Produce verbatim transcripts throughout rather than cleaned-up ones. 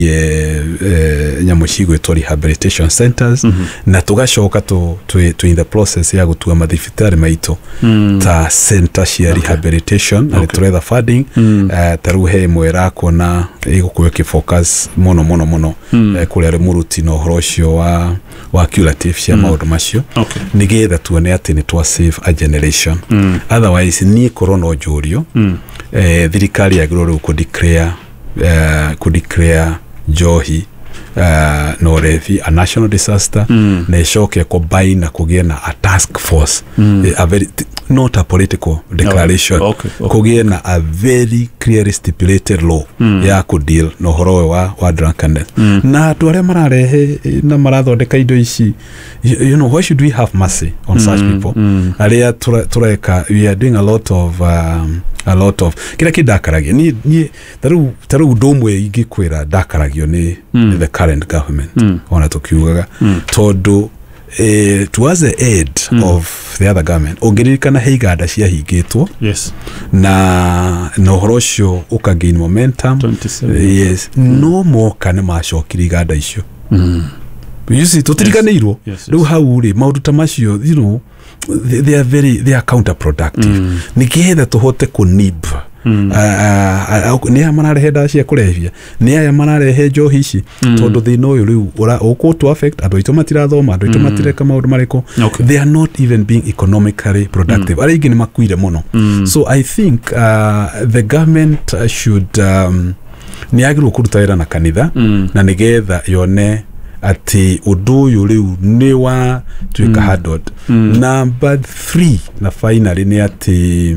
eh uh, nyamushigo to rehabilitation centers mm -hmm. na tugashoka to, to to in the process ya gutua mathibitari maito mm. ta center cia okay. rehabilitation okay. na turetha funding mm. uh, taruhe mwera kona igukweke focus mono mono mono mm. uh, kule muruti no horocio wa wa curative cia mm. maundu macio okay. nigetha tuone ati ni twa save a generation mm. otherwise ni corona jurio mm. eh thirikari ya giro ku declare uh, ku declare Johi uh, no refi a national disaster mm. na ishoke combine na kugia na a task force mm. a very not a political declaration no. okay, okay. kugia na a very clearly stipulated law mm. ya ku deal no horo wa wa drunkenness mm. na tuare mararehe na marathondeka indo ici you, you know why should we have mercy on mm. such people mm. aria tureka we are doing a lot of um, a lot of kila kidakaragia ni ni taru taru domwe igikwira dakaragio ni mm. the current government mm. ona tukiugaga mm. todo eh towards the end mm. of the other government ongeririkana heigada cia hingitwo yes na no horocio ukagain momentum yes mm. no more kana macokiri gada icio mm. you see tutiriganirwo riu hau ri maundu ta macio you know they, they are very they are counterproductive mm. nikihetha tuhote kunib mm. uh, uh, ni amanarehe da cia kurehia ni aya manarehe njohi ici mm. tondu thino uyu riu ura uko to affect andu itu matirathoma andu itu mm. matireka maundu mariko okay. they are not even being economically productive mm. arigi ni makuire muno mm. so I think uh, the government should um, ni agiru kuruta wira na kanitha mm. na nigetha yone ati uduyu riu ni wa tuika mm. handled mm. number three na finally ni ati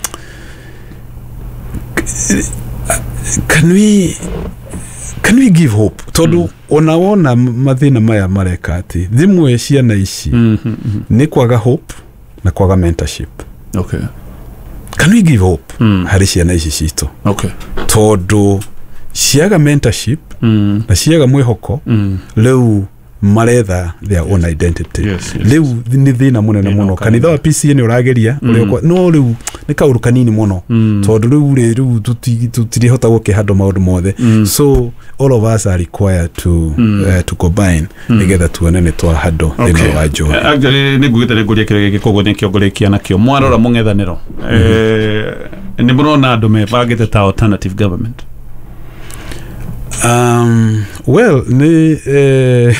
can we can we give hope todo mm. onaona mathina maya mareka ati thimwe ciana ici mm -hmm. ni kwaga hope na kwaga mentorship okay can we give hope mm. hari ciana ici cito okay todo ciaga mentorship mm. na ciaga mwihoko mm. leu maretha their own identity yes, yes, leu ni thina munene muno kanitha wa P C N urageria mm. no leu ni kauru kanini muno mm. tondu leu leu tutirihota gukihando maundu mothe mm. so all of us are required to mm. uh, to combine mm. together tuone ni twa hando thina wa Johi agari ni gugitare nguria kirege gikogo ni kiongorekia nakio mwarora mungethaniro eh ni murona andu me bagite ta alternative government. Um, well, ni eh,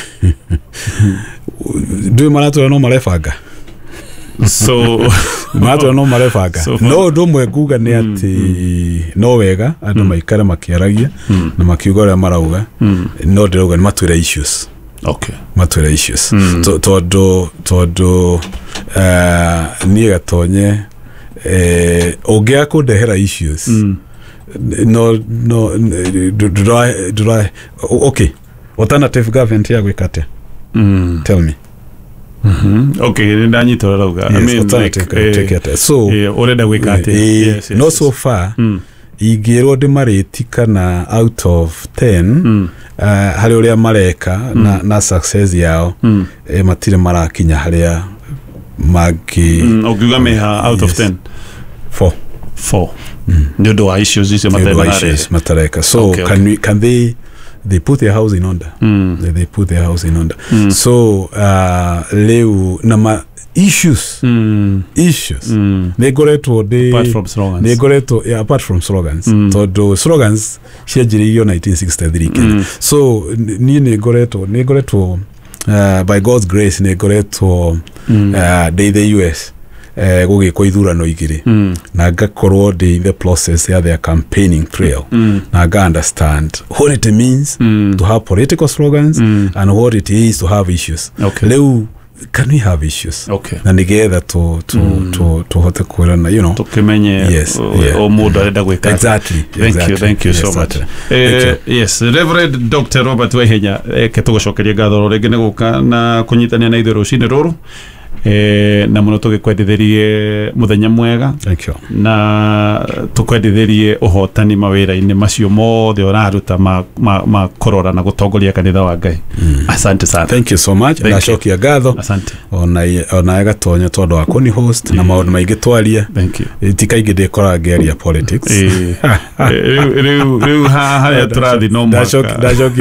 do marato no marefanga. So marato no marefanga. So, no do mwe guga ni ati mm, no wega andu mm. maikara makiaragia mm. na makiuga ria marauga mm. no ndiroga ni matwira issues. Okay. Matwira issues. Mm. To todo todo uh, ni gatonye eh ogea ko dehera issues. Mm. no no do, do I do I okay alternative government ya gwikate mm. tell me mhm okay ndanyitora rauga yes, I mean alternative like, take it so yeah already gwikate eh, yes, yes no yes. so far mm. igero de mareti kana out of ten mm. uh, hari uria mareka mm. na na success yao mm. e matire marakinya haria magi mm. ogiga meha out yes. of ten four four mm. no do issues is matareka so okay, can okay. we can they they put their house in order mm. they, they put their house in order mm. so uh leu nama issues mm. issues mm. they go to they apart from slogans they go to yeah, apart from slogans mm. so do slogans shejiriyo nineteen sixty-three mm. so ni ne go to ne go to uh, by God's grace ne go to mm. uh, they the U S eh goge ko ithurano igire mm. na gakorwo the the process ya their campaigning trail mm. na ga understand what it means mm. to have political slogans mm. and what it is to have issues okay. leu can we have issues okay. na nigetha to to mm. to to hote kurana you know to kemenye yes, o, yeah. o muda reda gweka exactly thank exactly. you thank you yes, so much eh, yes Reverend Doctor Robert Wehenya eh, ketugocokeria ngatho rege ne guka na kunyitania na ithuĩ rũcinĩ rũrũ eh na muno tugikwendithirie muthenya mwega. Thank you. Na tukwendithirie uhotani mawira-ini macio mothe uraruta ma, ma, ma korora na gutongoria kanitha wa Ngai. Mm. Asante sana. Thank you so much. Na shokia gatho. Asante. Ona ona gatonya tondu wa kuni host yeah. na maundu maingi twaria. Thank you. Tikaingi ndikora ngeria politics. Eh. Riu riu ha ha ya trathi no mwaka.